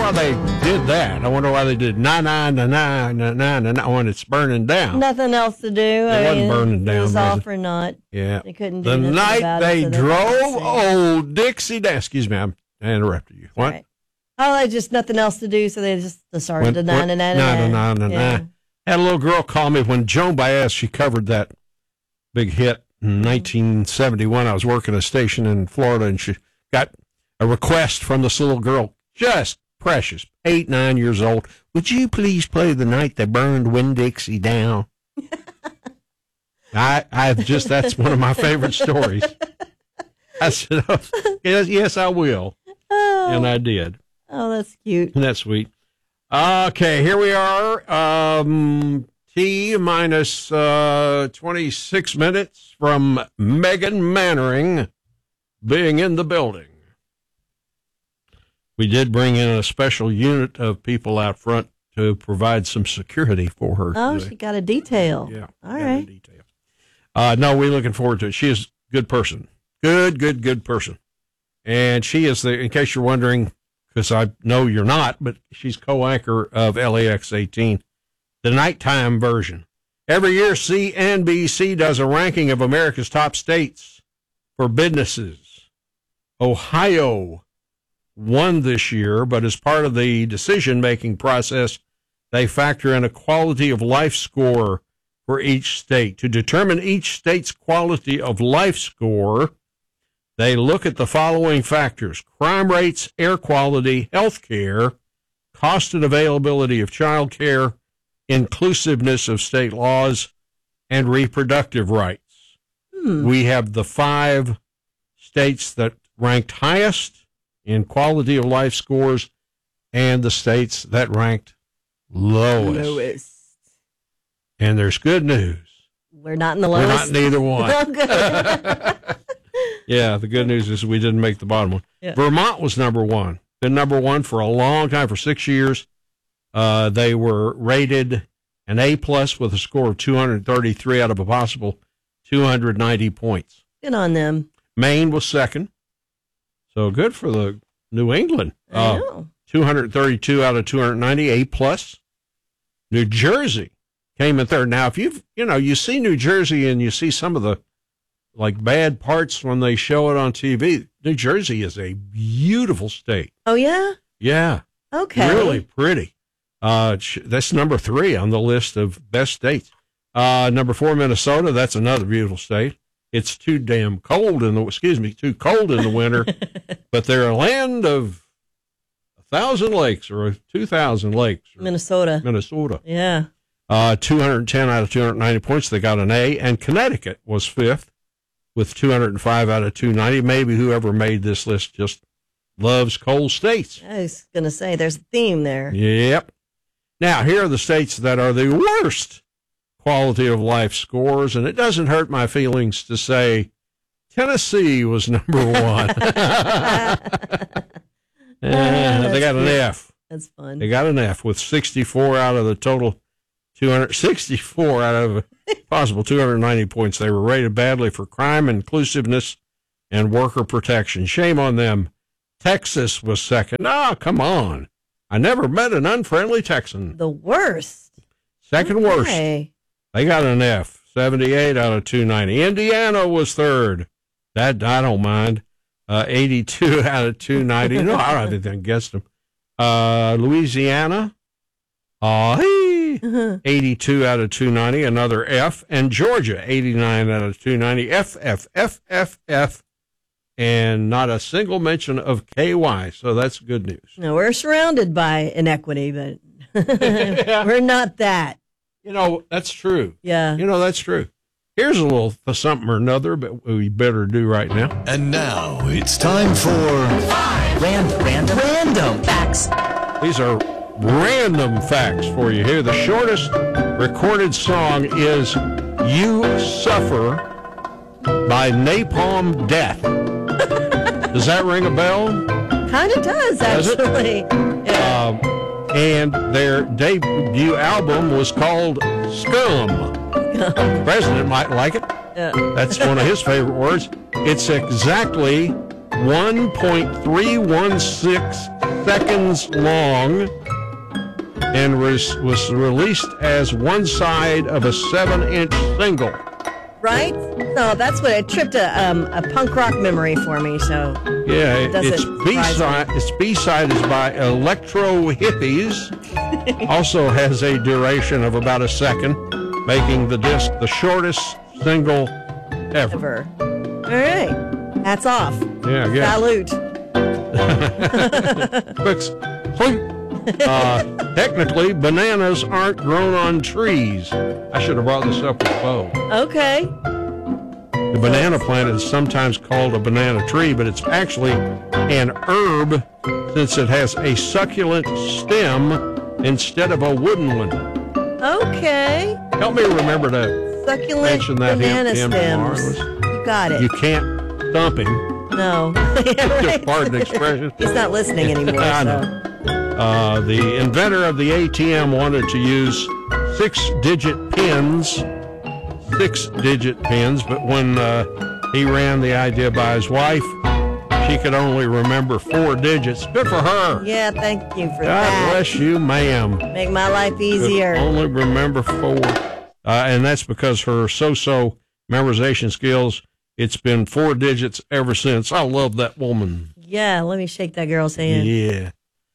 why they did that. I wonder why they did na when it's burning down. Nothing else to do. It wasn't burning down. It was was off it? or not. Yeah. They couldn't do the nothing night about they it, so drove old Dixie down. Excuse me, I interrupted you. What? Right. Oh, they just nothing else to do, so they just started to na. Had a little girl call me when Joan Baez, she covered that big hit in 1971. I was working a station in Florida, and she got a request from this little girl, just precious, 8, 9 years old. Would you please play The Night They Burned Winn-Dixie Down? That's one of my favorite stories. I said, yes, I will. Oh. And I did. Oh, that's cute. Isn't that sweet? Okay, here we are. T minus 26 minutes from Megan Mannering being in the building. We did bring in a special unit of people out front to provide some security for her. Oh, today. she got a detail. Yeah. All right. Detail. No, we're looking forward to it. She is a good person. Good person. And she is in case you're wondering, because I know you're not, but she's co-anchor of LAX 18, the nighttime version. Every year, CNBC does a ranking of America's top states for businesses. Ohio won this year, but as part of the decision-making process, they factor in a quality of life score for each state. To determine each state's quality of life score, they look at the following factors: crime rates, air quality, health care, cost and availability of child care, inclusiveness of state laws, and reproductive rights. We have the 5 states that ranked highest in quality of life scores and the states that ranked lowest. And there's good news. We're not in the lowest. We're not in either one. Oh, good. Yeah, the good news is we didn't make the bottom one. Yeah. Vermont was number 1. Been number 1 for a long time, for 6 years. They were rated an A+ with a score of 233 out of a possible 290 points. Good on them. Maine was second. So good for the New England. I know. 232 out of 290, A+. New Jersey came in third. Now, if you see New Jersey and you see some of the bad parts when they show it on TV, New Jersey is a beautiful state. Oh, yeah? Yeah. Okay. Really pretty. That's number 3 on the list of best states. Number 4, Minnesota. That's another beautiful state. It's too cold in the winter, but they're a land of 1,000 lakes or 2,000 lakes. Minnesota. Yeah. 210 out of 290 points. They got an A. And Connecticut was 5th with 205 out of 290. Maybe whoever made this list just loves cold states. I was going to say, there's a theme there. Yep. Now, here are the states that are the worst quality of life scores, and it doesn't hurt my feelings to say Tennessee was number 1. They got an F. That's fun. They got an F with 64 out of the total 264 out of a possible 290 points. They were rated badly for crime, inclusiveness, and worker protection. Shame on them. Texas was second. Come on. I never met an unfriendly Texan. The worst. Second worst. They got an F, 78 out of 290. Indiana was third. That I don't mind. 82 out of 290. No, I don't have anything against them. Louisiana, 82 out of 290, another F. And Georgia, 89 out of 290. F. And not a single mention of KY, so that's good news. No, we're surrounded by inequity, but we're not that. That's true. Yeah. That's true. Here's a little something or another, but we better do right now. And now it's time for random facts. These are random facts for you here. The shortest recorded song is You Suffer by Napalm Death. Does that ring a bell? Kind of does, actually. Yeah. And their debut album was called Scum. The president might like it. Yeah. That's one of his favorite words. It's exactly 1.316 seconds long and was released as one side of a 7-inch single. Right? So that's what it tripped a punk rock memory for me. So Yeah, its surprise B-side is by Electro Hippies. Also has a duration of about a second, making the disc the shortest single ever. All right. Hats off. Yeah, yeah. Salute. Technically, bananas aren't grown on trees. I should have brought this up with Bo. Okay. The banana plant is sometimes called a banana tree, but it's actually an herb since it has a succulent stem instead of a wooden one. Okay. Help me remember to Succulent mention that banana him tomorrow. stems. You got it. You can't stump him. No. Just pardon the expression. He's not listening anymore. I know. So. The inventor of the ATM wanted to use 6-digit pins, but when he ran the idea by his wife, she could only remember 4 digits. Good for her. Yeah, thank you for God that. bless you, ma'am. Make my life easier. Could only remember 4. And that's because her so-so memorization skills, it's been 4 digits ever since. I love that woman. Yeah, let me shake that girl's hand. Yeah.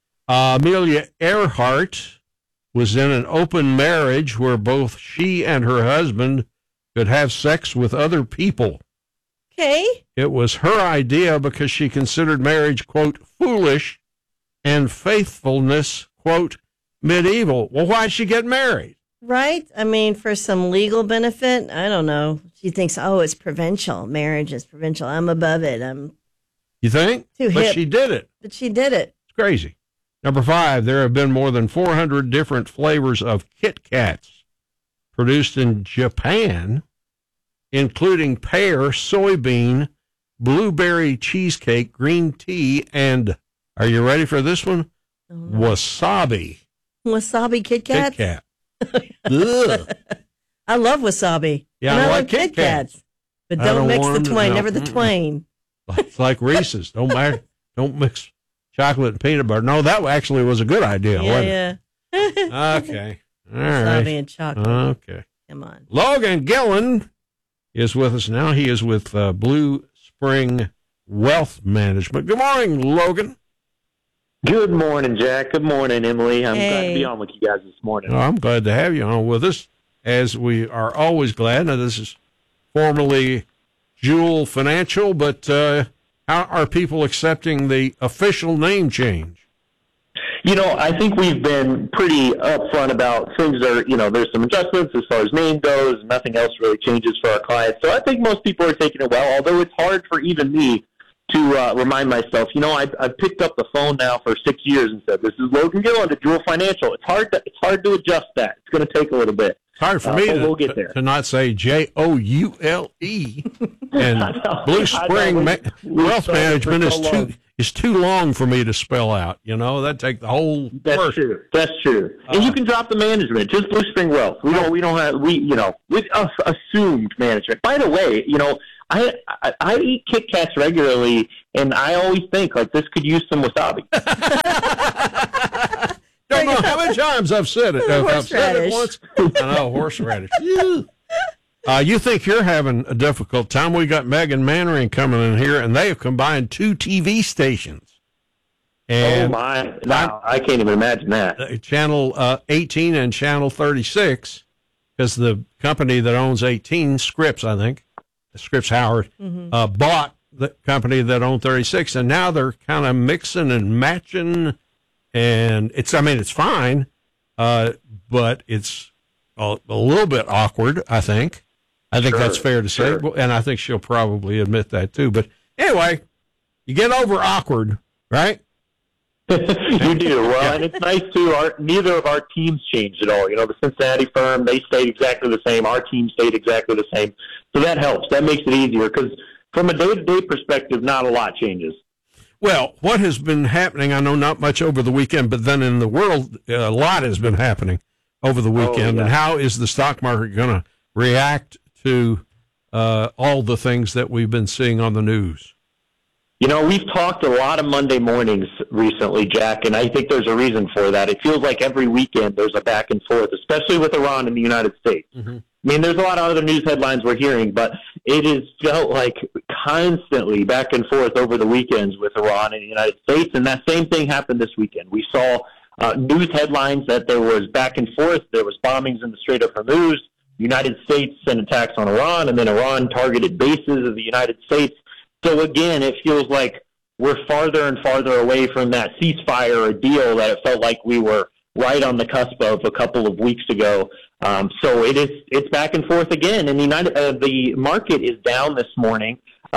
Amelia Earhart was in an open marriage where both she and her husband could have sex with other people. Okay. It was her idea because she considered marriage, quote, foolish and faithfulness, quote, medieval. Well, why'd she get married? Right? I mean, for some legal benefit, I don't know. She thinks, oh, it's provincial. Marriage is provincial. I'm above it. You think? Too But hip. she did it. But she did it. It's crazy. Number 5, there have been more than 400 different flavors of Kit Kats produced in Japan, including pear, soybean, blueberry cheesecake, green tea, and, are you ready for this one? Wasabi. Wasabi Kit Kats? Kit Kat. Ugh. I love wasabi. Yeah, and I I like love Kit Kit Kats. But I don't don't mix want the 'em to- twain. no, Never the mm-mm. twain. It's like Reese's. Don't mix chocolate and peanut butter. No, that actually was a good idea, wasn't Yeah. it? Okay. All Wasabi right. and chocolate. Okay. Come on. Logan Gillen is with us now. He is with Blue Spring Wealth Management. Good morning, Logan. Good morning, Jack. Good morning, Emily. I'm glad to be on with you guys this morning. Oh, I'm glad to have you on with us, as we are always glad. Now, this is formerly Jewel Financial, but how are people accepting the official name change? You know, I think we've been pretty upfront about things are, there's some adjustments as far as name goes. Nothing else really changes for our clients. So I think most people are taking it well, although it's hard for even me to remind myself. I've picked up the phone now for 6 years and said, this is Logan Gillen to Jewel Financial. It's hard to adjust that. It's going to take a little bit. It's hard for me but we'll get there. to not say Joule, and Blue Spring Wealth Management is too long for me to spell out. That'd take the whole. That's true. That's true. And you can drop the management. Just Blue Spring Wealth. We don't have with assumed management. By the way, I eat Kit Kats regularly, and I always think this could use some wasabi. Don't know how many times I've said it. I've said it once. I know, horseradish. You think you're having a difficult time? We got Megan Mannering coming in here, and they have combined 2 TV stations. And oh my! Wow, I can't even imagine that. Channel 18 and Channel 36, because the company that owns 18, Scripps, I think, Scripps Howard, bought the company that owned 36, and now they're kind of mixing and matching. And it's fine, but it's a little bit awkward, I think. I think that's fair to say, and I think she'll probably admit that too. But anyway, you get over awkward, right? You do. Well, and it's nice too. Neither of our teams changed at all. The Cincinnati firm, they stayed exactly the same. Our team stayed exactly the same. So that helps. That makes it easier because from a day-to-day perspective, not a lot changes. Well, what has been happening, I know not much over the weekend, but then in the world, a lot has been happening over the weekend. And how is the stock market going to react to all the things that we've been seeing on the news? We've talked a lot of Monday mornings recently, Jack, and I think there's a reason for that. It feels like every weekend there's a back and forth, especially with Iran and the United States. Mm-hmm. I mean, there's a lot of other news headlines we're hearing, but it has felt like constantly back and forth over the weekends with Iran and the United States, and that same thing happened this weekend. We saw news headlines that there was back and forth. There was bombings in the Strait of Hormuz. The United States sent attacks on Iran, and then Iran targeted bases of the United States. So again, it feels like we're farther and farther away from that ceasefire or deal that it felt like we were right on the cusp of a couple of weeks ago. So it's back and forth again. And the market is down this morning.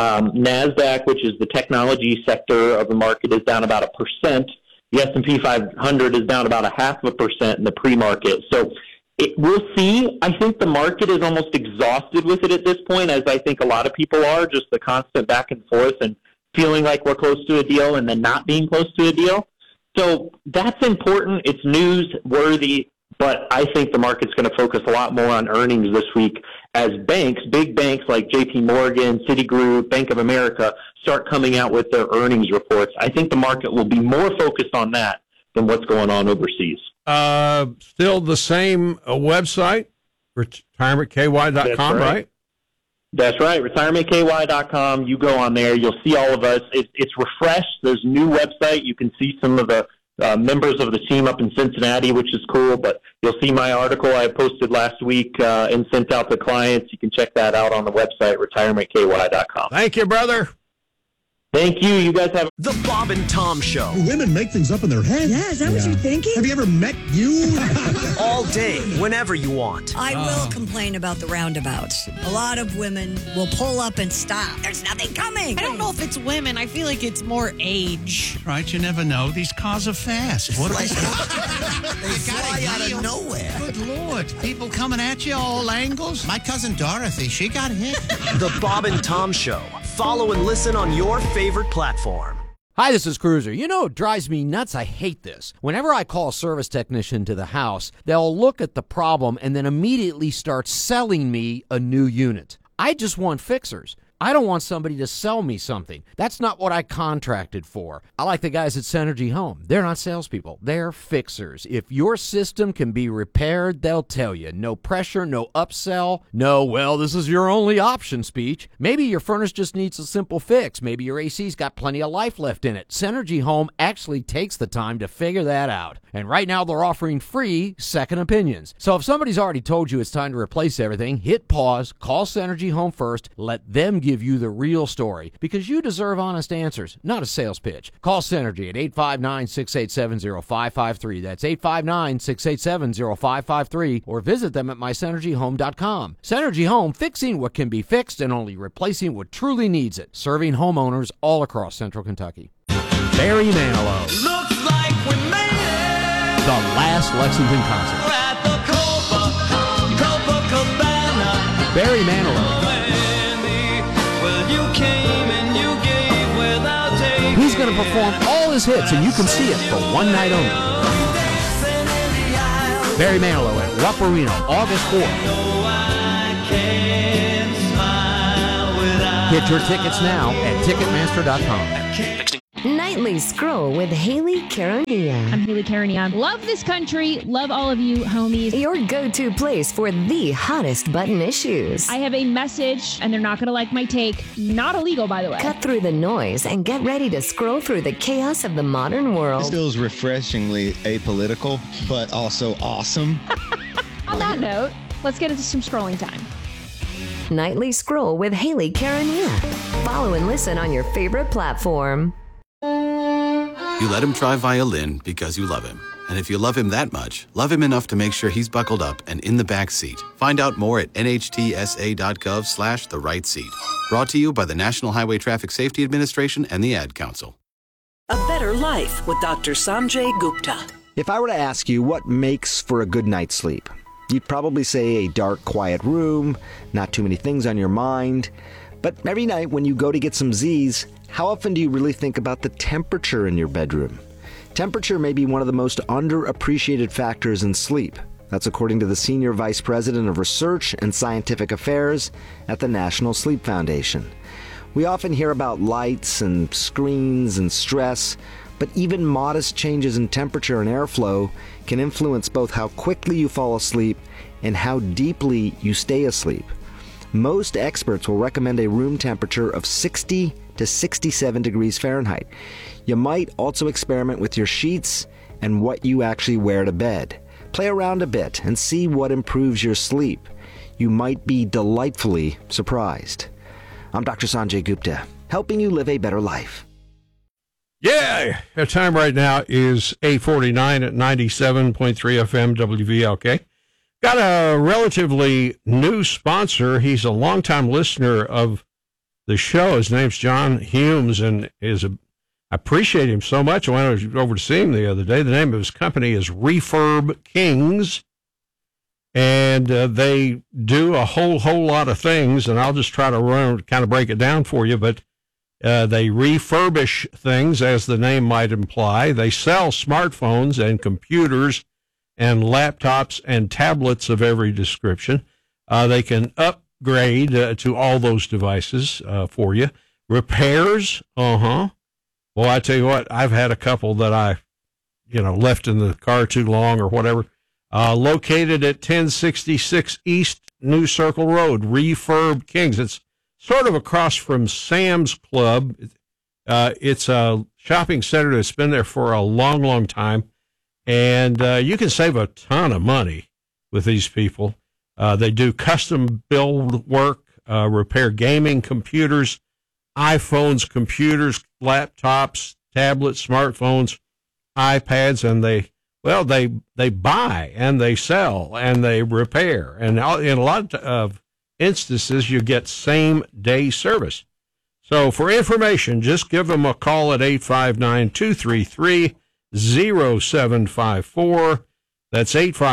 NASDAQ, which is the technology sector of the market, is down about 1%. The S&P 500 is down about 0.5% in the pre-market. So we'll see. I think the market is almost exhausted with it at this point, as I think a lot of people are, just the constant back and forth and feeling like we're close to a deal and then not being close to a deal. So that's important. It's newsworthy, but I think the market's going to focus a lot more on earnings this week as banks, big banks like JP Morgan, Citigroup, Bank of America, start coming out with their earnings reports. I think the market will be more focused on that than what's going on overseas. Still the same website, retirementky.com, right? That's right, retirementky.com. You go on there, you'll see all of us. It's refreshed. There's a new website. You can see some of the members of the team up in Cincinnati, which is cool. But you'll see my article I posted last week and sent out to clients. You can check that out on the website, retirementky.com. Thank you, brother. Thank you. You guys have The Bob and Tom Show. Women make things up in their head. Yeah, is that what you're thinking? Have you ever met you? All day, whenever you want. I will complain about the roundabouts. A lot of women will pull up and stop. There's nothing coming. I don't know if it's women. I feel like it's more age. Right, you never know. These cars are fast. What They fly out of nowhere. Good Lord. People coming at you all angles. My cousin Dorothy, she got hit. The Bob and Tom Show. Follow and listen on your favorite platform. Hi, this is Cruiser. You know, it drives me nuts. I hate this. Whenever I call a service technician to the house, they'll look at the problem and then immediately start selling me a new unit. I just want fixers. I don't want somebody to sell me something. That's not what I contracted for. I like the guys at Synergy Home. They're not salespeople. They're fixers. If your system can be repaired, they'll tell you. No pressure, no upsell, no, well, this is your only option speech. Maybe your furnace just needs a simple fix. Maybe your AC's got plenty of life left in it. Synergy Home actually takes the time to figure that out. And right now they're offering free second opinions. So if somebody's already told you it's time to replace everything, hit pause, call Synergy Home first, let them give you the real story, because you deserve honest answers, not a sales pitch. Call Synergy at 859-687-0553. That's 859-687-0553, or visit them at mysynergyhome.com. Synergy Home, fixing what can be fixed and only replacing what truly needs it. Serving homeowners all across Central Kentucky. Barry Manilow. Looks like we made it. The last Lexington concert. We're at the Copacabana. Barry Manilow. He's going to perform all his hits, and you can see it for one night only. Barry Manilow at Rupp Arena, August 4th. Get your tickets now at Ticketmaster.com. Nightly Scroll with Haley Caronia. I'm Haley Caronia. Love this country. Love all of you, homies. Your go-to place for the hottest button issues. I have a message, and they're not going to like my take. Not illegal, by the way. Cut through the noise and get ready to scroll through the chaos of the modern world. This feels refreshingly apolitical, but also awesome. On that note, let's get into some scrolling time. Nightly Scroll with Haley Caronia. Follow and listen on your favorite platform. You let him try violin because you love him. And if you love him that much, love him enough to make sure he's buckled up and in the back seat. Find out more at nhtsa.gov/the right seat. Brought to you by the National Highway Traffic Safety Administration and the Ad Council. A better life with Dr. Sanjay Gupta. If I were to ask you what makes for a good night's sleep, you'd probably say a dark, quiet room, not too many things on your mind. But every night when you go to get some Z's, how often do you really think about the temperature in your bedroom? Temperature may be one of the most underappreciated factors in sleep. That's according to the Senior Vice President of Research and Scientific Affairs at the National Sleep Foundation. We often hear about lights and screens and stress, but even modest changes in temperature and airflow can influence both how quickly you fall asleep and how deeply you stay asleep. Most experts will recommend a room temperature of 60 to 67 degrees Fahrenheit. You might also experiment with your sheets and what you actually wear to bed. Play around a bit and see what improves your sleep. You might be delightfully surprised. I'm Dr. Sanjay Gupta, helping you live a better life. Yeah, the time right now is 8:49 at 97.3 FM WVLK. Got a relatively new sponsor. He's a longtime listener of the show. His name's John Humes, and I appreciate him so much. I went over to see him the other day. The name of his company is Refurb Kings, and they do a whole lot of things, and I'll just try to kind of break it down for you, but they refurbish things, as the name might imply. They sell smartphones and computers and laptops and tablets of every description. They can upgrade to all those devices for you. Repairs, Well, I tell you what, I've had a couple that I, left in the car too long or whatever. Located at 1066 East New Circle Road, Refurb Kings. It's sort of across from Sam's Club. It's a shopping center that's been there for a long time, and you can save a ton of money with these people. They do custom build work, repair gaming computers, iPhones, computers, laptops, tablets, smartphones, iPads, and they buy and they sell and they repair. And in a lot of instances, you get same-day service. So for information, just give them a call at 859-233-0754. That's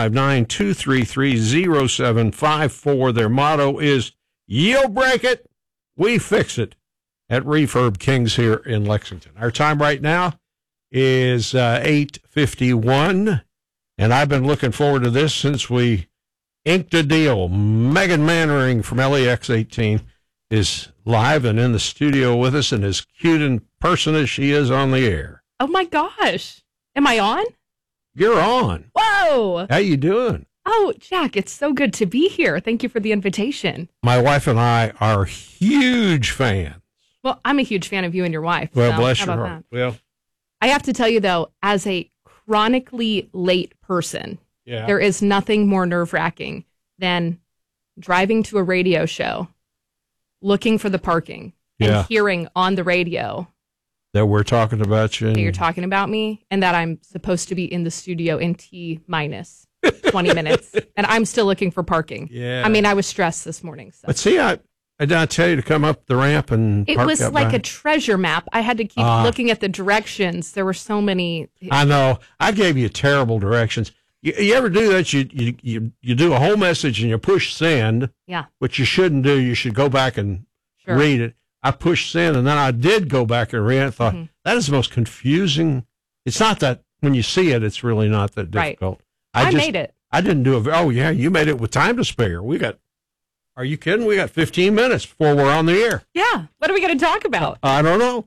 859-233-0754. Their motto is, "You break it, we fix it," at Refurb Kings here in Lexington. Our time right now is 8:51, and I've been looking forward to this since we inked a deal. Megan Mannering from LEX 18 is live and in the studio with us, and as cute in person as she is on the air. Oh my gosh. Am I on? You're on. Whoa. How you doing? Oh, Jack, it's so good to be here. Thank you for the invitation. My wife and I are huge fans. Well, I'm a huge fan of you and your wife. Well, so bless how your about heart. that? Well, I have to tell you, though, as a chronically late person, there is nothing more nerve-wracking than driving to a radio show, looking for the parking, and hearing on the radio that we're talking about you. That you're talking about me, and that I'm supposed to be in the studio in T-minus 20 minutes, and I'm still looking for parking. Yeah. I mean, I was stressed this morning. So. But see, I did not tell you to come up the ramp and it park was up like by. a treasure map. I had to keep looking at the directions. There were so many. I know. I gave you terrible directions. You ever do that? You do a whole message and you push send. Yeah. Which you shouldn't do. You should go back and read it. I pushed send, and then I did go back and read it. I thought, that is the most confusing. It's not that when you see it, it's really not that difficult. I made it. I didn't do it. Oh, yeah, you made it with time to spare. Are you kidding? We got 15 minutes before we're on the air. Yeah. What are we going to talk about? I don't know.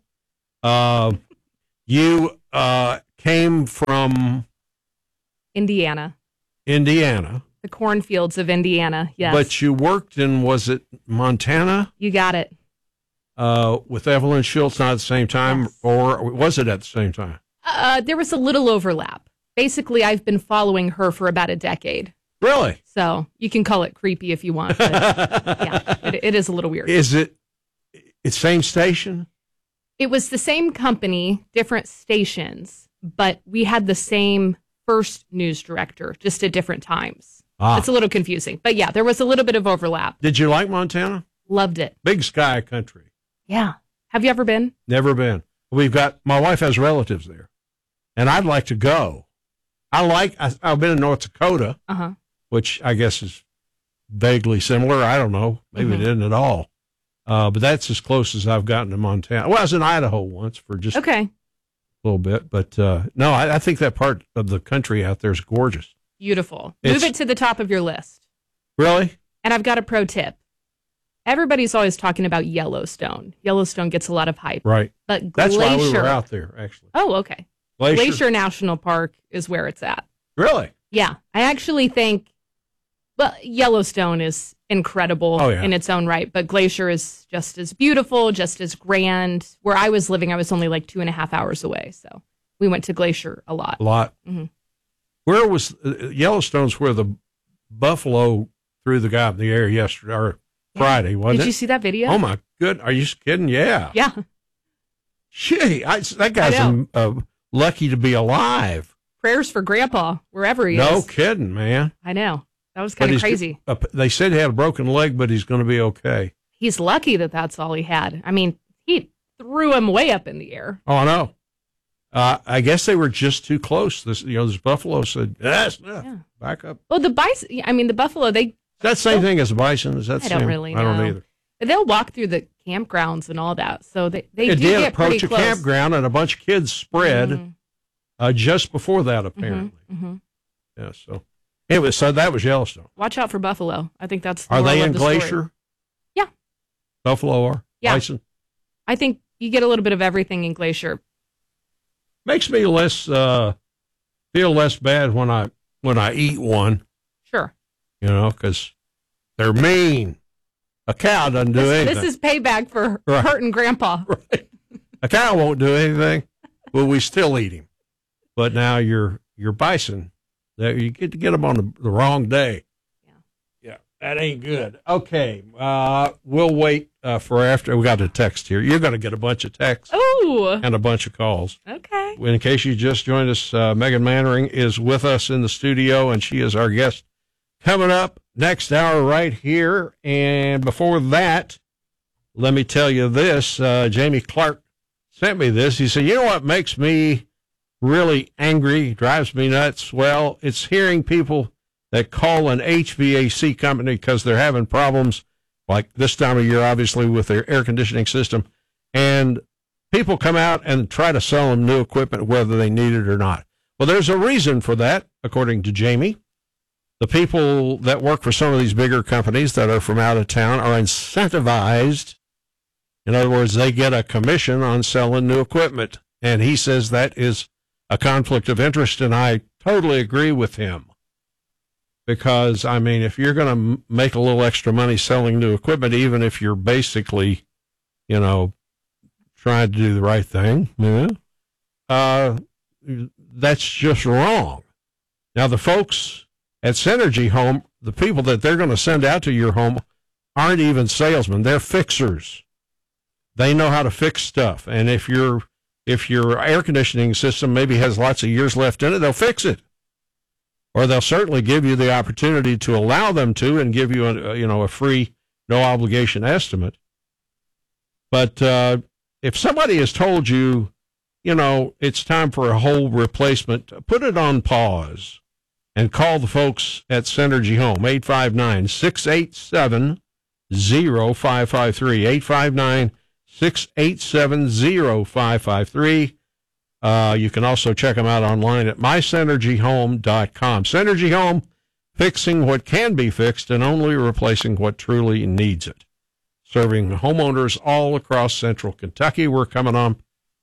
You came from Indiana. The cornfields of Indiana, yes. But you worked in, was it Montana? You got it. With Evelyn Schultz, not at the same time, or was it at the same time? There was a little overlap. Basically, I've been following her for about a decade. Really? So you can call it creepy if you want. But it is a little weird. Is it? It's same station? It was the same company, different stations, but we had the same first news director, just at different times. It's a little confusing. But yeah, there was a little bit of overlap. Did you like Montana? Loved it. Big sky country. Yeah. Have you ever been? Never been. My wife has relatives there, and I'd like to go. I've been in North Dakota, which I guess is vaguely similar. I don't know. Maybe it isn't at all. But that's as close as I've gotten to Montana. Well, I was in Idaho once for just a little bit. But no, I think that part of the country out there is gorgeous. Beautiful. Move it to the top of your list. Really? And I've got a pro tip. everybody's always talking about Yellowstone. Yellowstone gets a lot of hype. Right. But that's Glacier, why we were out there, actually. Oh, okay. Glacier National Park is where it's at. Really? Yeah. I actually think, well, Yellowstone is incredible in its own right, but Glacier is just as beautiful, just as grand. Where I was living, I was only like 2.5 hours away. So we went to Glacier a lot. Mm-hmm. Where was Yellowstone's where the buffalo threw the guy in the air yesterday or Friday, wasn't it? Did you see that video? Oh, my good. Are you kidding? Yeah. Yeah. Gee, that guy's lucky to be alive. Prayers for Grandpa, wherever he is. No kidding, man. I know. That was kind of crazy. They said he had a broken leg, but he's going to be okay. He's lucky that that's all he had. I mean, he threw him way up in the air. Oh, I know. I guess they were just too close. This buffalo said, "That's enough. Yeah. Back up." Well, the bison. I mean, the buffalo. Is that the same thing as a bison? Is that? I don't really know. I don't either. They'll walk through the campgrounds and all that, so they did get approach pretty a close. campground, and a bunch of kids spread just before that. Apparently, yeah. So anyway, so that was Yellowstone. Watch out for buffalo. I think that's. Are they in the Glacier? Story. Yeah. Buffalo are bison. I think you get a little bit of everything in Glacier. Makes me feel less bad when I eat one. Sure. Because they're mean. A cow doesn't do anything. This is payback for hurting Grandpa. Right. A cow won't do anything, but we still eat him. But now your bison, you get to get them on the wrong day. Yeah, that ain't good. Okay, we'll wait for after. We got a text here. You're going to get a bunch of texts. Oh. And a bunch of calls. Okay. In case you just joined us, Megan Mannering is with us in the studio, and she is our guest coming up next hour right here. And before that, let me tell you this. Jamie Clark sent me this. He said, you know what makes me really angry, drives me nuts? Well, it's hearing people that call an HVAC company because they're having problems, like this time of year, obviously, with their air conditioning system. And people come out and try to sell them new equipment, whether they need it or not. Well, there's a reason for that, according to Jamie. The people that work for some of these bigger companies that are from out of town are incentivized. In other words, they get a commission on selling new equipment. And he says that is a conflict of interest, and I totally agree with him. Because, I mean, if you're going to make a little extra money selling new equipment, even if you're basically, trying to do the right thing, that's just wrong. Now, the folks at Synergy Home, the people that they're going to send out to your home aren't even salesmen. They're fixers. They know how to fix stuff. And if your air conditioning system maybe has lots of years left in it, they'll fix it. Or they'll certainly give you the opportunity to allow them to and give you a free, no obligation estimate. But if somebody has told you, it's time for a whole replacement, put it on pause and call the folks at Synergy Home, 859-687-0553, 859-687-0553. You can also check them out online at mysynergyhome.com. Synergy Home, fixing what can be fixed and only replacing what truly needs it. Serving homeowners all across central Kentucky. We're coming on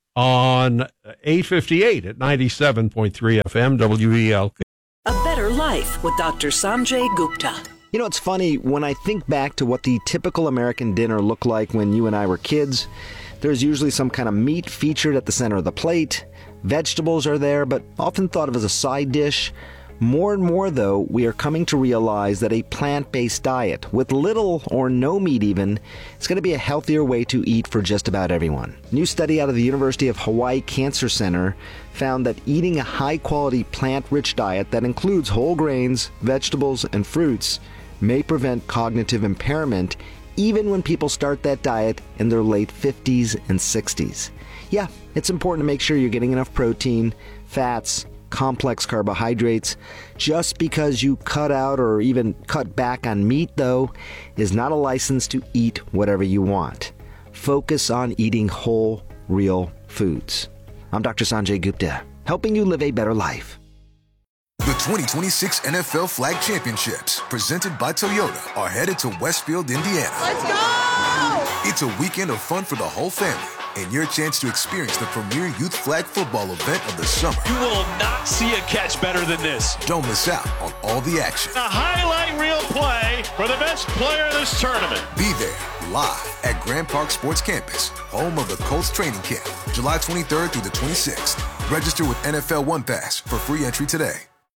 858 at 97.3 FM WELK. A Better Life with Dr. Sanjay Gupta. It's funny, when I think back to what the typical American dinner looked like when you and I were kids, there's usually some kind of meat featured at the center of the plate. Vegetables are there, but often thought of as a side dish. More and more, though, we are coming to realize that a plant-based diet, with little or no meat even, is going to be a healthier way to eat for just about everyone. A new study out of the University of Hawaii Cancer Center found that eating a high-quality plant-rich diet that includes whole grains, vegetables, and fruits may prevent cognitive impairment even when people start that diet in their late 50s and 60s. Yeah, it's important to make sure you're getting enough protein, fats, complex carbohydrates. Just because you cut out or even cut back on meat, though, is not a license to eat whatever you want. Focus on eating whole, real foods. I'm Dr. Sanjay Gupta, helping you live a better life. The 2026 NFL Flag Championships, presented by Toyota, are headed to Westfield, Indiana. Let's go! It's a weekend of fun for the whole family and your chance to experience the premier youth flag football event of the summer. You will not see a catch better than this. Don't miss out on all the action. A highlight reel play for the best player of this tournament. Be there live at Grand Park Sports Campus, home of the Colts training camp, July 23rd through the 26th. Register with NFL One Pass for free entry today.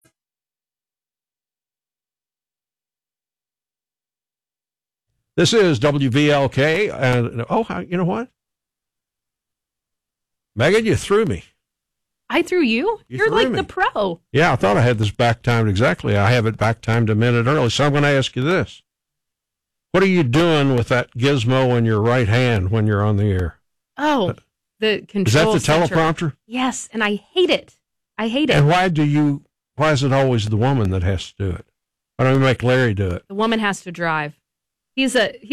This is WVLK, and you know what? Megan, you threw me. I threw you? You're like the pro. Yeah, I thought I had this back timed exactly. I have it back timed a minute early, so I'm going to ask you this. What are you doing with that gizmo in your right hand when you're on the air? Oh, the control Is that the center. teleprompter? Yes, and I hate it. I hate it. And why is it always the woman that has to do it? Why don't we make Larry do it? The woman has to drive. Larry's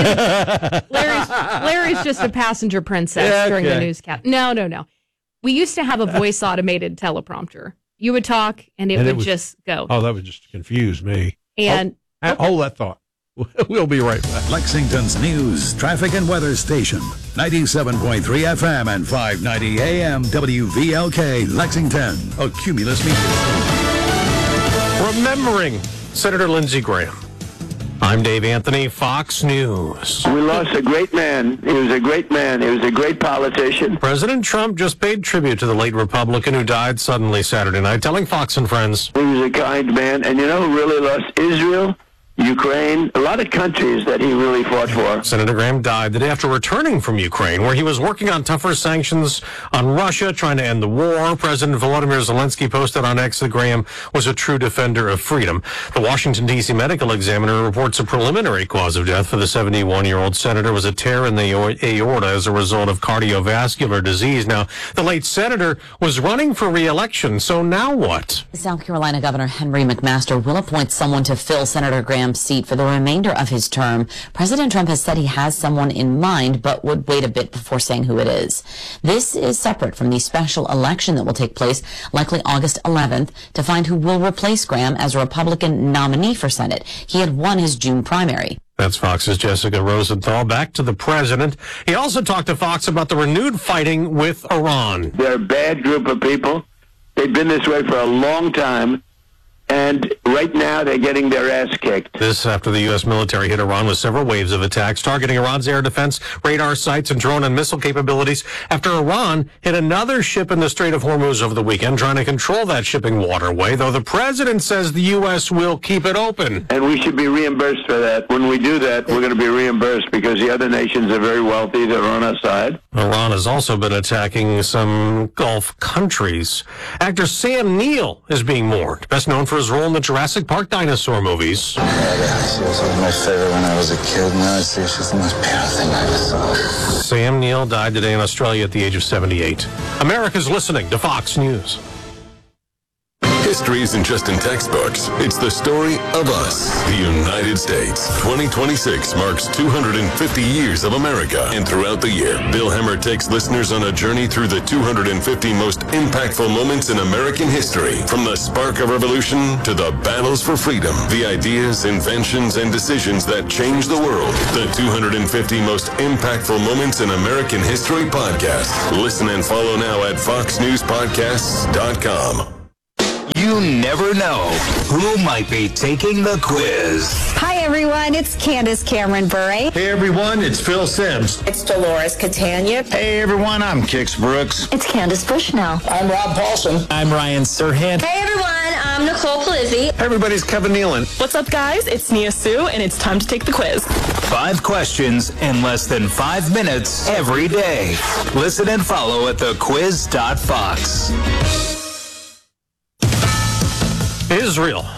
just a passenger princess during the newscast. No. We used to have a voice automated teleprompter. You would talk and it would just go. Oh, that would just confuse me. And hold that thought. We'll be right back. Lexington's news, traffic, and weather station. 97.3 FM and 590 AM WVLK Lexington. A Cumulus Media. Remembering Senator Lindsey Graham. I'm Dave Anthony, Fox News. We lost a great man. He was a great man. He was a great politician. President Trump just paid tribute to the late Republican who died suddenly Saturday night, telling Fox and Friends. He was a kind man. And you know who really lost? Israel, Ukraine, a lot of countries that he really fought for. Senator Graham died the day after returning from Ukraine, where he was working on tougher sanctions on Russia, trying to end the war. President Volodymyr Zelensky posted on X that Graham was a true defender of freedom. The Washington, D.C. Medical Examiner reports a preliminary cause of death for the 71-year-old senator was a tear in the aorta as a result of cardiovascular disease. Now, the late senator was running for re-election, so now what? South Carolina Governor Henry McMaster will appoint someone to fill Senator Graham's seat for the remainder of his term. President Trump has said he has someone in mind, but would wait a bit before saying who it is. This is separate from the special election that will take place likely August 11th to find who will replace Graham as a Republican nominee for Senate. He had won his June primary. That's Fox's Jessica Rosenthal. Back to the president. He also talked to Fox about the renewed fighting with Iran. They're a bad group of people. They've been this way for a long time. And right now, they're getting their ass kicked. This after the U.S. military hit Iran with several waves of attacks, targeting Iran's air defense, radar sites, and drone and missile capabilities, after Iran hit another ship in the Strait of Hormuz over the weekend, trying to control that shipping waterway, though the president says the U.S. will keep it open. And we should be reimbursed for that. When we do that, we're going to be reimbursed because the other nations are very wealthy. They're on our side. Iran has also been attacking some Gulf countries. Actor Sam Neill is being mourned, best known for his role in the Jurassic Park dinosaur movies. She was my favorite when I was a kid. Now I see she's the most beautiful thing I ever saw. Sam Neill died today in Australia at the age of 78. America's listening to Fox News. History isn't just in textbooks. It's the story of us, the United States. 2026 marks 250 years of America. And throughout the year, Bill Hemmer takes listeners on a journey through the 250 most impactful moments in American history. From the spark of revolution to the battles for freedom, the ideas, inventions, and decisions that changed the world. The 250 most impactful moments in American history podcast. Listen and follow now at foxnewspodcasts.com. You never know who might be taking the quiz. Hi, everyone. It's Candace Cameron Bure. Hey, everyone. It's Phil Sims. It's Dolores Catania. Hey, everyone. I'm Kix Brooks. It's Candace Bushnell. I'm Rob Paulson. I'm Ryan Serhant. Hey, everyone. I'm Nicole Palizzi. Hey, everybody's Kevin Nealon. What's up, guys? It's Nia Sue, and it's time to take the quiz. 5 questions in less than 5 minutes every day. Listen and follow at thequiz.fox. Israel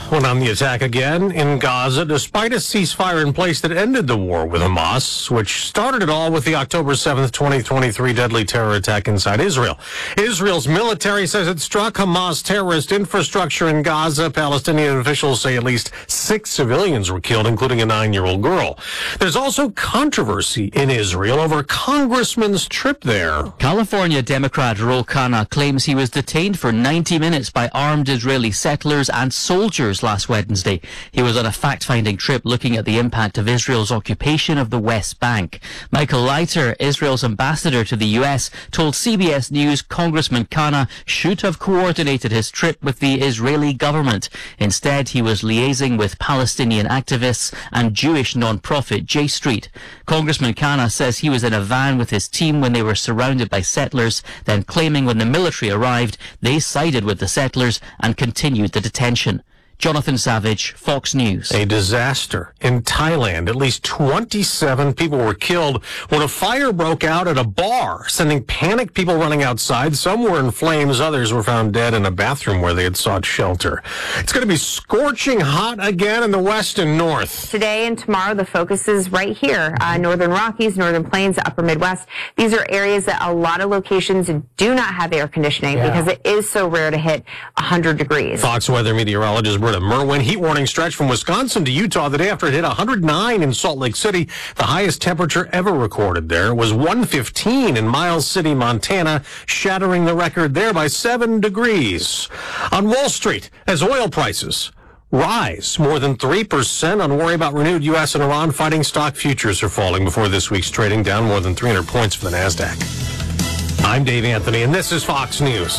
went on the attack again in Gaza, despite a ceasefire in place that ended the war with Hamas, which started it all with the October 7th, 2023 deadly terror attack inside Israel. Israel's military says it struck Hamas terrorist infrastructure in Gaza. Palestinian officials say at least 6 civilians were killed, including a 9-year-old girl. There's also controversy in Israel over a congressman's trip there. California Democrat Ro Khanna claims he was detained for 90 minutes by armed Israeli settlers and soldiers last Wednesday. He was on a fact-finding trip looking at the impact of Israel's occupation of the West Bank. Michael Leiter, Israel's ambassador to the U.S., told CBS News Congressman Khanna should have coordinated his trip with the Israeli government. Instead, he was liaising with Palestinian activists and Jewish non-profit J Street. Congressman Khanna says he was in a van with his team when they were surrounded by settlers, then claiming when the military arrived, they sided with the settlers and continued the detention. Jonathan Savage, Fox News. A disaster in Thailand. At least 27 people were killed when a fire broke out at a bar, sending panicked people running outside. Some were in flames. Others were found dead in a bathroom where they had sought shelter. It's going to be scorching hot again in the west and north. Today and tomorrow, the focus is right here. Northern Rockies, Northern Plains, Upper Midwest. These are areas that a lot of locations do not have air conditioning because it is so rare to hit 100 degrees. Fox weather meteorologist Britta Merwin. Heat warning stretch from Wisconsin to Utah the day after it hit 109 in Salt Lake City. The highest temperature ever recorded there was 115 in Miles City, Montana, shattering the record there by 7 degrees. On Wall Street, as oil prices rise more than 3% on worry about renewed U.S. and Iran fighting, stock futures are falling before this week's trading, down more than 300 points for the NASDAQ. I'm Dave Anthony, and this is Fox News.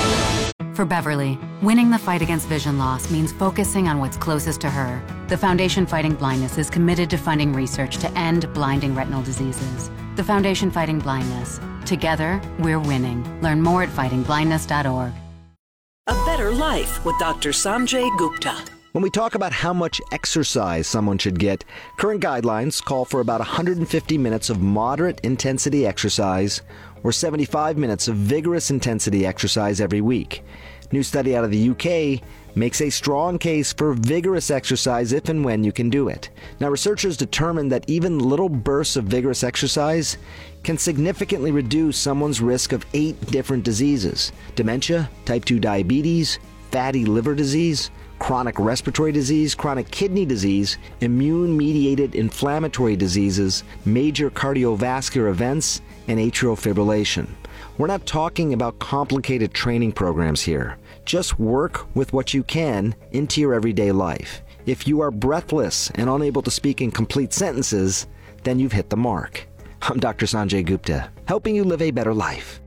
For Beverly, winning the fight against vision loss means focusing on what's closest to her. The Foundation Fighting Blindness is committed to funding research to end blinding retinal diseases. The Foundation Fighting Blindness. Together, we're winning. Learn more at fightingblindness.org. A better life with Dr. Sanjay Gupta. When we talk about how much exercise someone should get, current guidelines call for about 150 minutes of moderate intensity exercise or 75 minutes of vigorous intensity exercise every week. New study out of the UK makes a strong case for vigorous exercise if and when you can do it. Now, researchers determined that even little bursts of vigorous exercise can significantly reduce someone's risk of 8 different diseases: dementia, type 2 diabetes, fatty liver disease, chronic respiratory disease, chronic kidney disease, immune-mediated inflammatory diseases, major cardiovascular events, and atrial fibrillation. We're not talking about complicated training programs here. Just work with what you can into your everyday life. If you are breathless and unable to speak in complete sentences, then you've hit the mark. I'm Dr. Sanjay Gupta, helping you live a better life.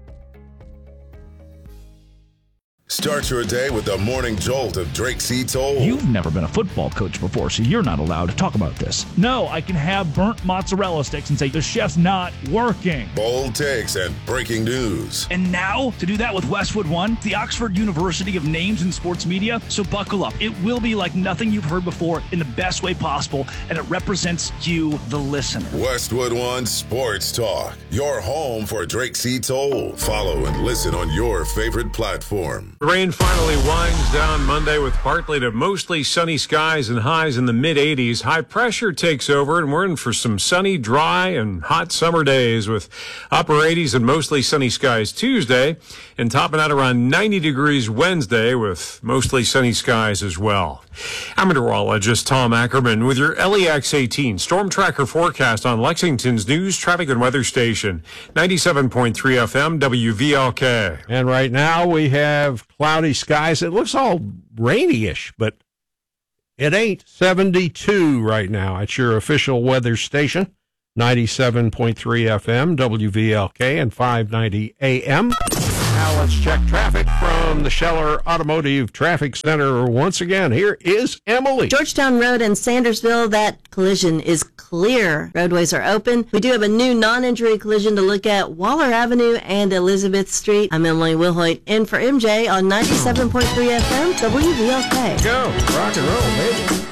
Start your day with the morning jolt of Drake C. Toll. You've never been a football coach before, so you're not allowed to talk about this. No, I can have burnt mozzarella sticks and say the chef's not working. Bold takes and breaking news. And now, to do that with Westwood One, the Oxford University of Names in Sports Media, so buckle up. It will be like nothing you've heard before in the best way possible, and it represents you, the listener. Westwood One Sports Talk, your home for Drake C. Toll. Follow and listen on your favorite platform. The rain finally winds down Monday with partly to mostly sunny skies and highs in the mid-80s. High pressure takes over, and we're in for some sunny, dry, and hot summer days with upper 80s and mostly sunny skies Tuesday, and topping out around 90 degrees Wednesday with mostly sunny skies as well. I'm meteorologist Tom Ackerman with your LEX 18 Storm Tracker forecast on Lexington's news, traffic, and weather station, 97.3 FM WVLK. And right now we have cloudy skies. It looks all rainy-ish, but it ain't. 72 right now at your official weather station, 97.3 FM, WVLK, and 590 AM. Now let's check traffic from the Scheller Automotive Traffic Center once again. Here is Emily. Georgetown Road and Sandersville, that collision is clear. Roadways are open. We do have a new non-injury collision to look at, Waller Avenue and Elizabeth Street. I'm Emily Wilhoit in for MJ on 97.3 FM, WVLK. Go, rock and roll, baby.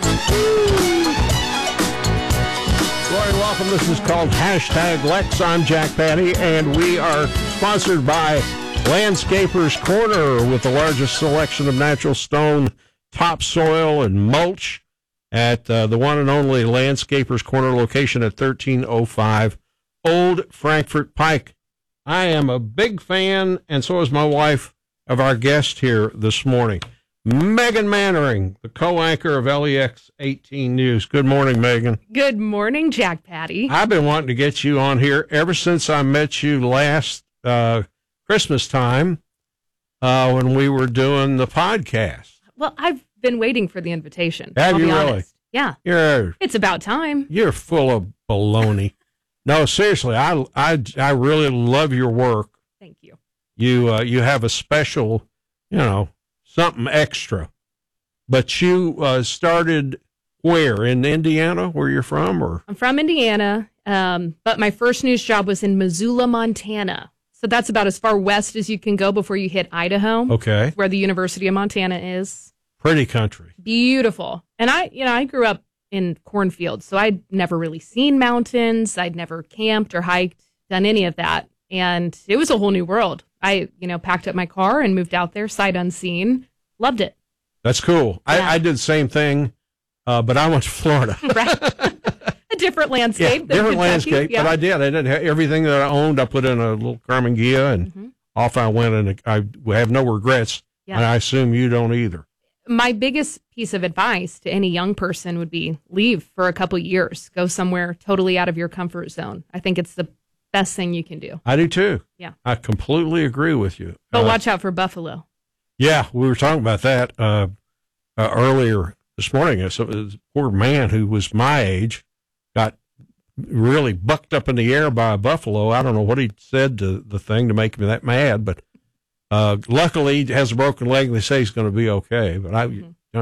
Roy, welcome. This is called #Lex. I'm Jack Patty, and we are sponsored by Landscapers Corner with the largest selection of natural stone topsoil and mulch at the one and only Landscapers Corner location at 1305 Old Frankfort Pike. I am a big fan, and so is my wife, of our guest here this morning, Megan Mannering, the co-anchor of LEX 18 News. Good morning, Megan. Good morning, Jack Patty. I've been wanting to get you on here ever since I met you last Christmas time when we were doing the podcast. Well, I've been waiting for the invitation. Have you really? Honest. Yeah. It's about time. You're full of baloney. No, seriously, I really love your work. Thank you. You have a special, something extra. But you started where? In Indiana, where you're from? Or I'm from Indiana, but my first news job was in Missoula, Montana. So that's about as far west as you can go before you hit Idaho. Okay. Where the University of Montana is. Pretty country. Beautiful. And I grew up in cornfields, so I'd never really seen mountains. I'd never camped or hiked, done any of that. And it was a whole new world. I, packed up my car and moved out there, sight unseen. Loved it. That's cool. Yeah. I did the same thing, but I went to Florida. Right. A different landscape. Yeah, different landscape, yeah. But I did have everything that I owned. I put in a little Karmann Ghia, and off I went, and I have no regrets. Yeah. And I assume you don't either. My biggest piece of advice to any young person would be leave for a couple years. Go somewhere totally out of your comfort zone. I think it's the best thing you can do. I do too. Yeah. I completely agree with you. But watch out for buffalo. Yeah, we were talking about that earlier this morning. A poor man who was my age got really bucked up in the air by a buffalo. I don't know what he said to the thing to make me that mad, but luckily he has a broken leg and they say he's going to be okay. But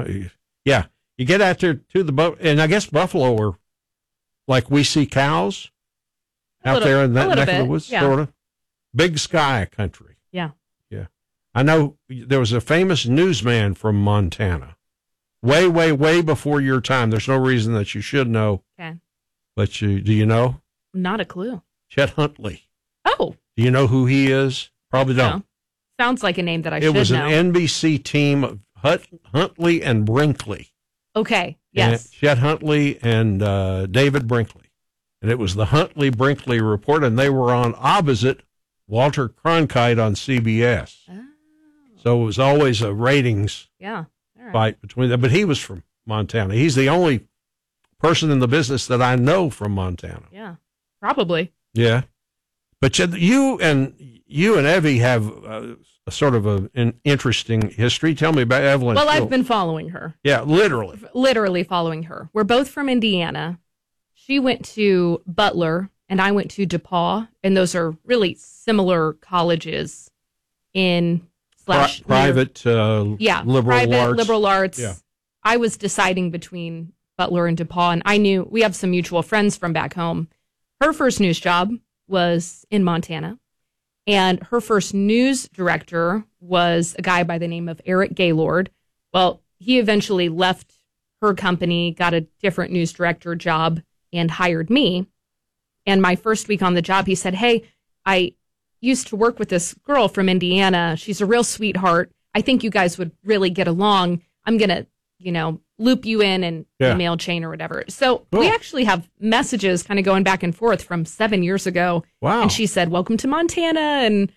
you get out there to the boat, and I guess buffalo are like we see cows out there in that neck of the woods, sort of. Big sky country. Yeah. Yeah. I know there was a famous newsman from Montana way, way, way before your time. There's no reason that you should know. Okay. But do you know? Not a clue. Chet Huntley. Oh. Do you know who he is? Probably don't. No. Sounds like a name that I should know. It was an NBC team of Huntley and Brinkley. Okay, yes. And Chet Huntley and David Brinkley. And it was the Huntley-Brinkley Report, and they were on opposite Walter Cronkite on CBS. Oh. So it was always a ratings fight between them. But he was from Montana. He's the only person in the business that I know from Montana. Yeah, probably. Yeah. But you and Evie have a sort of an interesting history. Tell me about Evelyn. Well, I've been following her. Yeah, literally. Literally following her. We're both from Indiana. She went to Butler, and I went to DePaul, and those are really similar colleges in private liberal arts. Yeah. I was deciding between Butler and DePaul, and I knew we have some mutual friends from back home. Her first news job was in Montana, and her first news director was a guy by the name of Eric Gaylord. Well, he eventually left her company, got a different news director job, and hired me. And my first week on the job, he said, "Hey, I used to work with this girl from Indiana. She's a real sweetheart. I think you guys would really get along. I'm going to, loop you in and email chain or whatever." So we actually have messages kind of going back and forth from 7 years ago. Wow. And she said, "Welcome to Montana." And,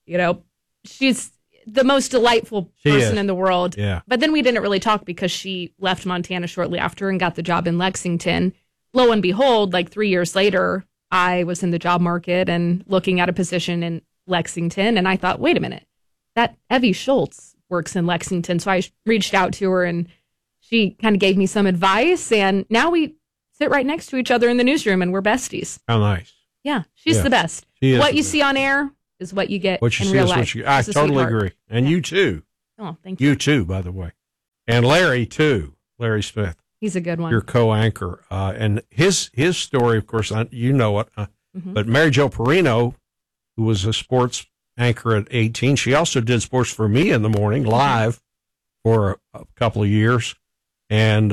she's the most delightful person in the world. Yeah. But then we didn't really talk because she left Montana shortly after and got the job in Lexington. Lo and behold, like 3 years later, I was in the job market and looking at a position in Lexington. And I thought, wait a minute, that Evie Schultz works in Lexington. So I reached out to her and she kind of gave me some advice. And now we sit right next to each other in the newsroom and we're besties. How nice. Yeah, she's the best. What you see on air is what you get in real life. I totally agree. And you too. Oh, thank you. You too, by the way. And Larry too. Larry Smith. He's a good one. Your co-anchor. And his story, of course, you know it. But Mary Jo Perino, who was a sports anchor at 18, she also did sports for me in the morning, live, for a couple of years. And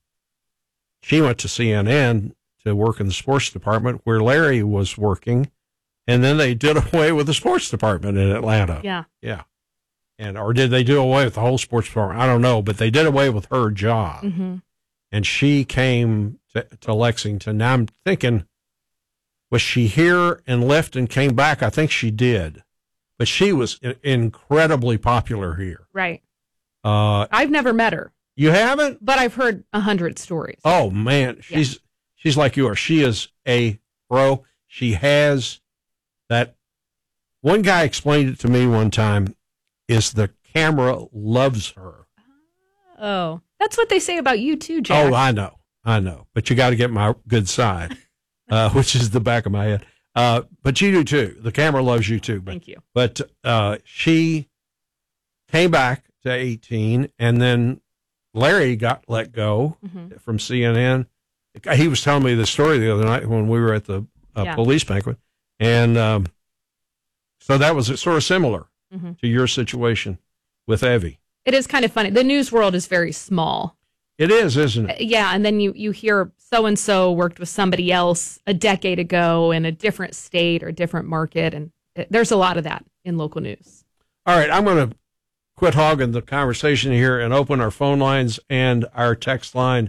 she went to CNN to work in the sports department where Larry was working. And then they did away with the sports department in Atlanta. Yeah. Yeah. or did they do away with the whole sports department? I don't know, but they did away with her job. Mm-hmm. And she came to Lexington. Now I'm thinking, was she here and left and came back? I think she did. But she was incredibly popular here. Right. I've never met her. You haven't? But I've heard 100 stories. Oh, man. She's like you are. She is a pro. She has that. One guy explained it to me one time, is the camera loves her. Oh, that's what they say about you too, Jack. Oh, I know. But you got to get my good side, which is the back of my head. But you do too. The camera loves you too. Thank you. But she came back to 18, and then Larry got let go from CNN. He was telling me the story the other night when we were at the police banquet. And so that was sort of similar to your situation with Evie. It is kind of funny. The news world is very small. It is, isn't it? Yeah, and then you hear so-and-so worked with somebody else a decade ago in a different state or different market, and there's a lot of that in local news. All right, I'm going to quit hogging the conversation here and open our phone lines and our text line,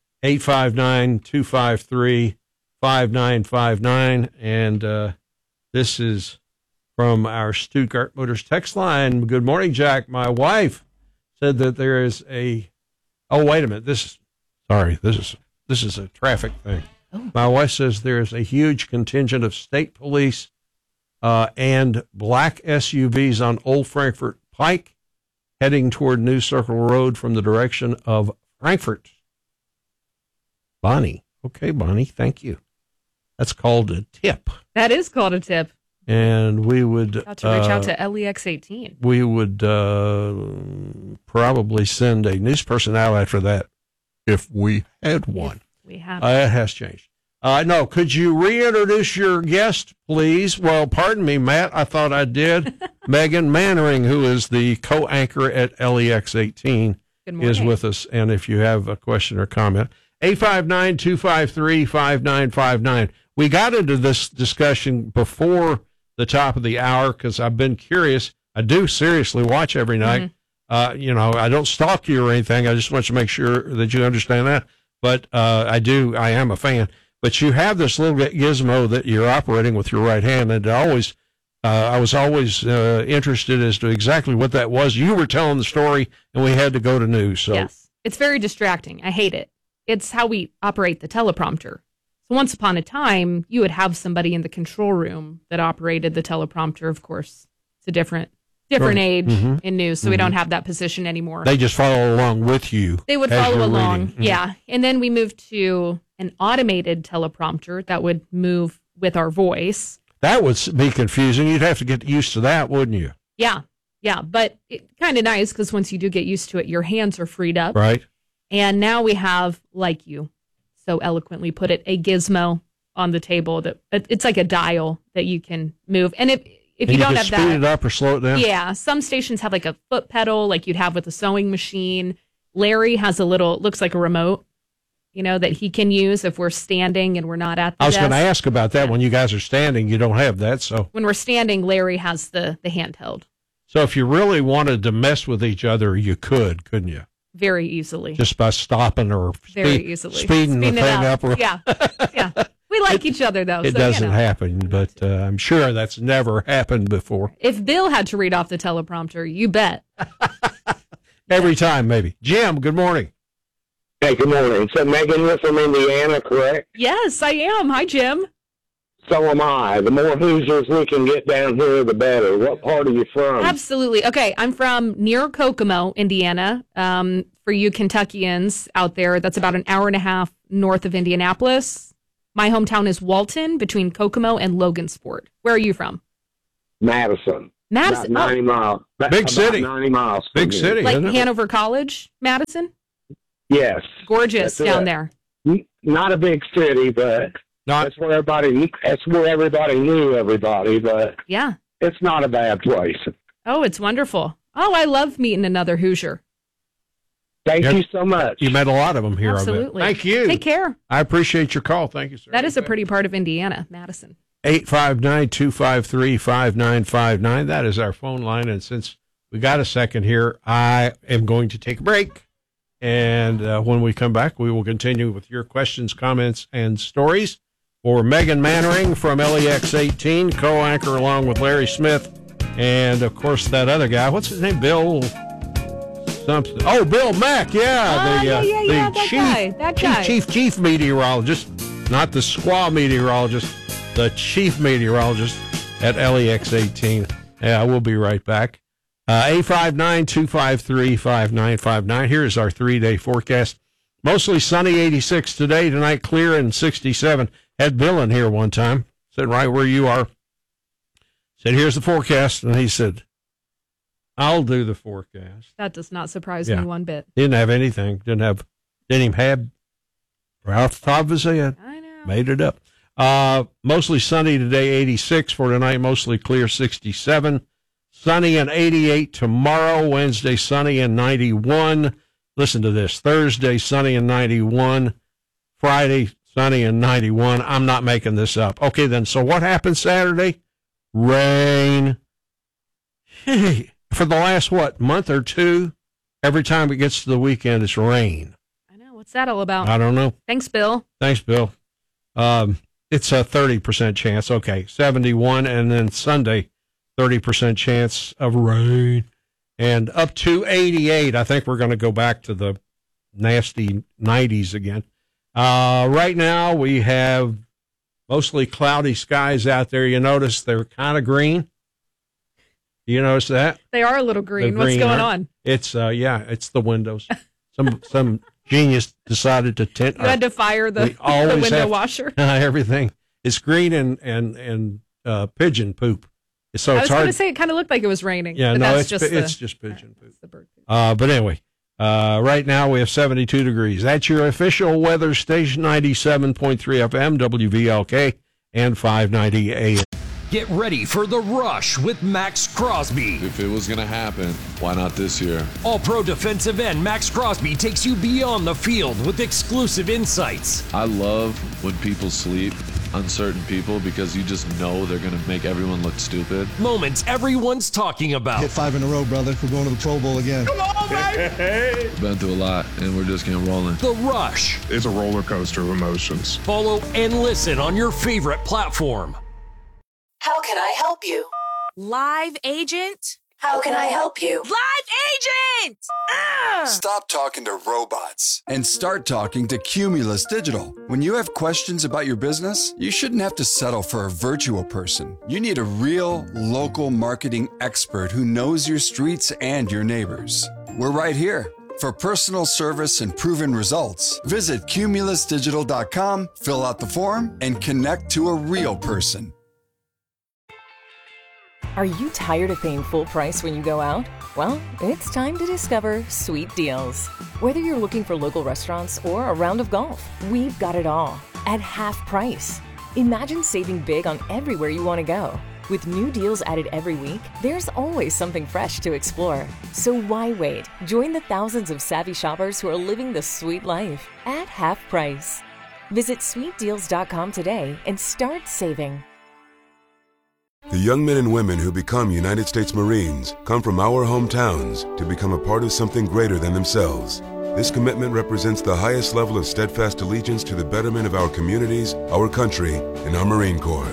859-253-5959, and this is from our Stuttgart Motors text line. Good morning, Jack. My wife said that there is a... Oh, wait a minute. This is a traffic thing. Oh. My wife says there is a huge contingent of state police and black SUVs on Old Frankfort Pike heading toward New Circle Road from the direction of Frankfort. Bonnie. Okay, Bonnie, thank you. That's called a tip. That is called a tip. And we would reach out to LEX 18. We would probably send a news person out after that if we had one. If we had. It has changed. No, could you reintroduce your guest, please? Well, pardon me, Matt. I thought I did. Megan Mannering, who is the co-anchor at LEX 18, is with us. And if you have a question or comment, 859-253-5959. We got into this discussion before the top of the hour because I've been curious. I do seriously watch every night. I don't stalk you or anything. I just want to make sure that you understand that. But I am a fan. But you have this little gizmo that you're operating with your right hand, and I was always interested as to exactly what that was. You were telling the story, and we had to go to news. So. Yes, it's very distracting. I hate it. It's how we operate the teleprompter. So once upon a time, you would have somebody in the control room that operated the teleprompter. Of course, it's a different age in news, so we don't have that position anymore. They just follow along with you. They would follow along, yeah. And then we moved to an automated teleprompter that would move with our voice. That would be confusing. You'd have to get used to that, wouldn't you? Yeah, but kind of nice because once you do get used to it, your hands are freed up. Right. And now we have, like you so eloquently put it, a gizmo on the table that it's like a dial that you can move. And if you don't have that, speed it up or slow it down. Yeah, some stations have like a foot pedal, like you'd have with a sewing machine. Larry has a little, looks like a remote, that he can use if we're standing and we're not at the I was desk. going to ask about that. When you guys are standing, you don't have that. So when we're standing, Larry has the handheld. So if you really wanted to mess with each other, you could, couldn't you? Very easily. Just by stopping or speeding the thing up. Yeah. We like each other, though. It doesn't happen, but I'm sure that's never happened before. If Bill had to read off the teleprompter, you bet. Every time, maybe. Jim, good morning. Hey, good morning. So, Megan, you're from Indiana, correct? Yes, I am. Hi, Jim. So am I. The more Hoosiers we can get down here, the better. What part are you from? Absolutely. Okay, I'm from near Kokomo, Indiana. For you Kentuckians out there, that's about an hour and a half north of Indianapolis. My hometown is Walton, between Kokomo and Logansport. Where are you from? Madison. Madison. About 90 miles. Big city. 90 miles. Big city. Like Hanover College, Madison? Yes. Gorgeous down there. Not a big city, but that's where everybody knew everybody, but yeah, it's not a bad place. Oh, it's wonderful. Oh, I love meeting another Hoosier. Thank you so much. You met a lot of them here. Absolutely. Thank you. Take care. I appreciate your call. Thank you, sir. That is a pretty part of Indiana, Madison. 859-253-5959. That is our phone line. And since we got a second here, I am going to take a break. And when we come back, we will continue with your questions, comments, and stories. For Megan Mannering from LEX 18, co-anchor along with Larry Smith, and, of course, that other guy. What's his name? Bill something. Oh, Bill Mack, the chief meteorologist, not the squaw meteorologist, the chief meteorologist at LEX 18. Yeah, we'll be right back. 859-253-5959. Here's our 3-day forecast. Mostly sunny, 86 today. Tonight, clear and 67. Had Bill in here one time, said right where you are. Said, here's the forecast. And he said, I'll do the forecast. That does not surprise me one bit. Didn't have anything. Didn't even have off the top of his head. I know. Made it up. Mostly sunny today, 86. For tonight, mostly clear, 67. Sunny and 88 tomorrow. Wednesday, sunny and 91. Listen to this. Thursday, sunny and 91. Friday, sunny and 91. I'm not making this up. Okay, then, so what happened Saturday? Rain. Hey, for the last, month or two, every time it gets to the weekend, it's rain. I know. What's that all about? I don't know. Thanks, Bill. It's a 30% chance. Okay, 71. And then Sunday, 30% chance of rain. And up to 88. I think we're going to go back to the nasty 90s again. Right now, we have mostly cloudy skies out there. You notice they're kind of green. Do you notice that? They are a little green. What's going on? It's it's the windows. Some genius decided to tint. You had to fire the window washer. Everything. It's green and pigeon poop. So I was going to say it kind of looked like it was raining. Yeah, but no, it's just pigeon poop. The bird poop. But anyway, right now we have 72 degrees. That's your official weather station, 97.3 FM, WVLK, and 590 AM. Get ready for The Rush with Max Crosby. If it was going to happen, why not this year? All-pro defensive end Max Crosby takes you beyond the field with exclusive insights. I love when people sleep, uncertain people, because you just know they're going to make everyone look stupid. Moments everyone's talking about. Hit 5 in a row, brother. We're going to the Pro Bowl again. Come on, baby! Been through a lot, and we're just getting rolling. The Rush. It's a roller coaster of emotions. Follow and listen on your favorite platform. How can I help you? Live agent? How can I help you? Live agent! Stop talking to robots and start talking to Cumulus Digital. When you have questions about your business, you shouldn't have to settle for a virtual person. You need a real, local marketing expert who knows your streets and your neighbors. We're right here. For personal service and proven results, visit cumulusdigital.com, fill out the form, and connect to a real person. Are you tired of paying full price when you go out? Well, it's time to discover Sweet Deals. Whether you're looking for local restaurants or a round of golf, we've got it all at half price. Imagine saving big on everywhere you want to go. With new deals added every week, there's always something fresh to explore. So why wait? Join the thousands of savvy shoppers who are living the sweet life at half price. Visit sweetdeals.com today and start saving. The young men and women who become United States Marines come from our hometowns to become a part of something greater than themselves. This commitment represents the highest level of steadfast allegiance to the betterment of our communities, our country, and our Marine Corps.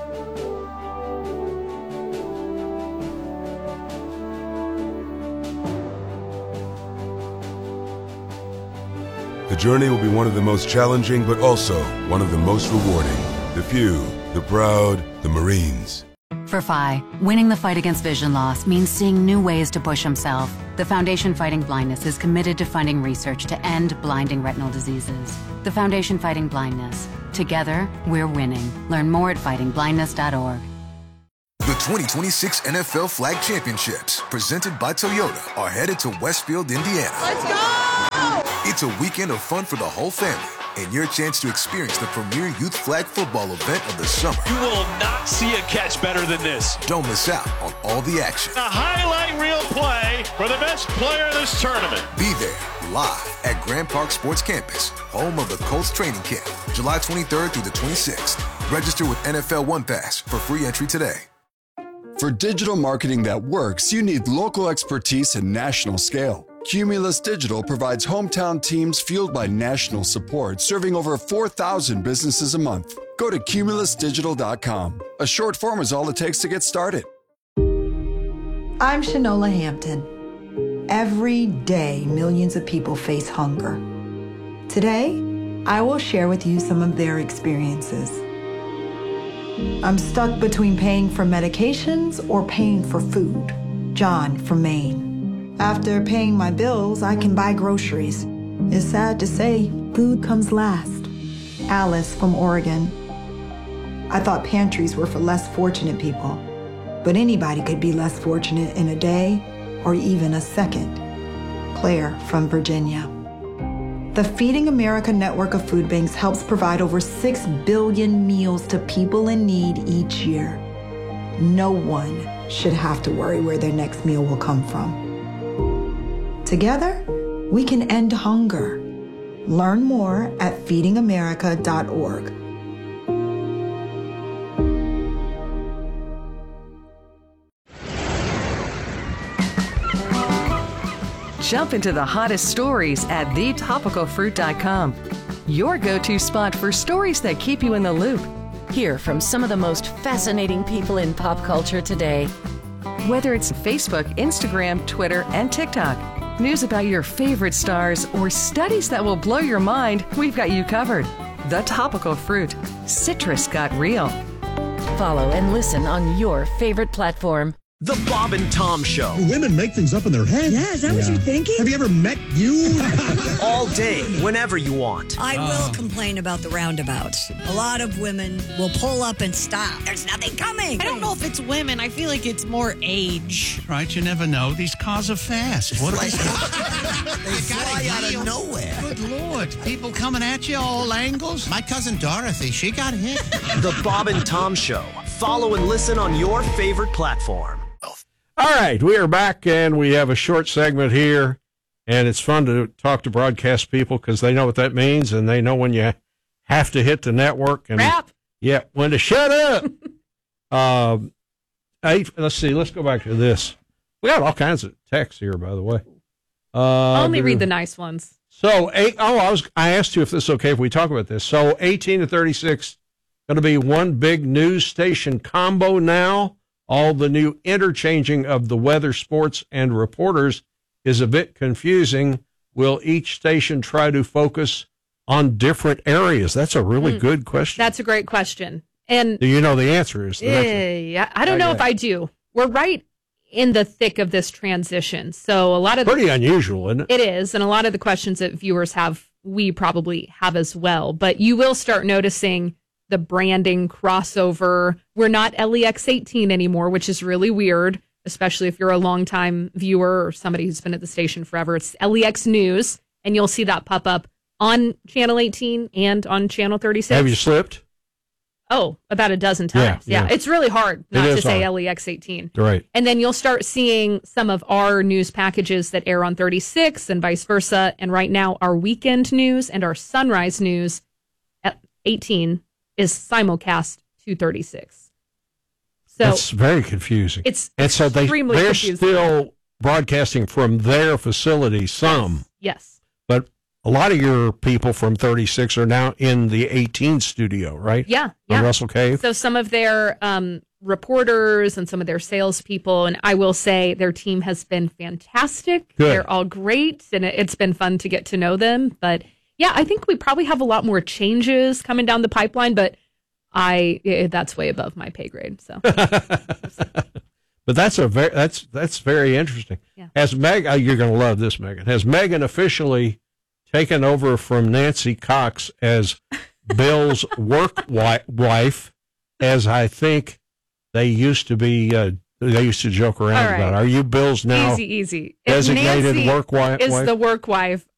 The journey will be one of the most challenging, but also one of the most rewarding. The few, the proud, the Marines. For Phi, winning the fight against vision loss means seeing new ways to push himself. The Foundation Fighting Blindness is committed to funding research to end blinding retinal diseases. The Foundation Fighting Blindness. Together, we're winning. Learn more at fightingblindness.org. The 2026 NFL Flag Championships, presented by Toyota, are headed to Westfield, Indiana. Let's go! It's a weekend of fun for the whole family, and your chance to experience the premier youth flag football event of the summer. You will not see a catch better than this. Don't miss out on all the action. A highlight reel play for the best player of this tournament. Be there live at Grand Park Sports Campus, home of the Colts training camp, July 23rd through the 26th. Register with NFL One Pass for free entry today. For digital marketing that works, you need local expertise and national scale. Cumulus Digital provides hometown teams fueled by national support, serving over 4,000 businesses a month. Go to cumulusdigital.com. A short form is all it takes to get started. I'm Shanola Hampton. Every day, millions of people face hunger. Today, I will share with you some of their experiences. I'm stuck between paying for medications or paying for food. John from Maine. After paying my bills, I can buy groceries. It's sad to say, food comes last. Alice from Oregon. I thought pantries were for less fortunate people, but anybody could be less fortunate in a day or even a second. Claire from Virginia. The Feeding America network of food banks helps provide over 6 billion meals to people in need each year. No one should have to worry where their next meal will come from. Together, we can end hunger. Learn more at feedingamerica.org. Jump into the hottest stories at thetopicalfruit.com. Your go-to spot for stories that keep you in the loop. Hear from some of the most fascinating people in pop culture today. Whether it's Facebook, Instagram, Twitter, and TikTok, news about your favorite stars, or studies that will blow your mind, we've got you covered. The Topical Fruit. Citrus got real. Follow and listen on your favorite platform. The Bob and Tom Show. Women make things up in their head. Yeah, is that what you're thinking? Have you ever met you? All day, whenever you want. I will complain about the roundabouts. A lot of women will pull up and stop. There's nothing coming. I don't know if it's women. I feel like it's more age. Right, you never know. These cars are fast. What They fly out of nowhere. Good Lord. People coming at you all angles. My cousin Dorothy, she got hit. The Bob and Tom Show. Follow and listen on your favorite platform. All right, we are back, and we have a short segment here, and it's fun to talk to broadcast people because they know what that means, and they know when you have to hit the network. And Rap. Yeah, when to shut up. Let's see, let's go back to this. We got all kinds of texts here, by the way. Only read the nice ones. So, I asked you if this is okay if we talk about this. So, 18 to 36, going to be one big news station combo now. All the new interchanging of the weather, sports, and reporters is a bit confusing. Will each station try to focus on different areas? That's a really good question. That's a great question. And do you know the answer is? Yeah, I don't know if I do. We're right in the thick of this transition. So a lot of pretty unusual, isn't it? It is. And a lot of the questions that viewers have, we probably have as well. But you will start noticing the branding crossover. We're not LEX 18 anymore, which is really weird, especially if you're a longtime viewer or somebody who's been at the station forever. It's LEX News, and you'll see that pop up on Channel 18 and on Channel 36. Have you slipped? Oh, about a dozen times. Yeah. It's really hard not to say LEX 18. Right. And then you'll start seeing some of our news packages that air on 36 and vice versa. And right now, our weekend news and our sunrise news at 18 is simulcast to 36. So that's very confusing. It's extremely they're confusing. Still broadcasting from their facility, some. Yes. But a lot of your people from 36 are now in the 18 studio, right? Yeah. On Russell Cave. So some of their reporters and some of their salespeople, and I will say their team has been fantastic. Good. They're all great, and it's been fun to get to know them. But yeah, I think we probably have a lot more changes coming down the pipeline, but that's way above my pay grade. So, but that's very interesting. Yeah. Has Meg? You're going to love this, Megan. Has Megan officially taken over from Nancy Cox as Bill's work wife? As I think they used to be. They used to joke around about. Are you Bill's now? Easy. Designated Nancy work wife is the work wife.